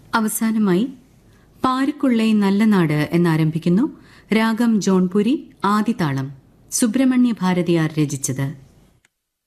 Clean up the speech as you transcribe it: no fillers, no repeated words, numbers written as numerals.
അവസാനമായി പാരുക്കുള്ളേ നല്ല നാട് എന്നാരംഭിക്കുന്നു രാഗം ജോൺപുരി ആദിതാളം സുബ്രഹ്മണ്യ ഭാരതിയാർ രചിച്ചത്.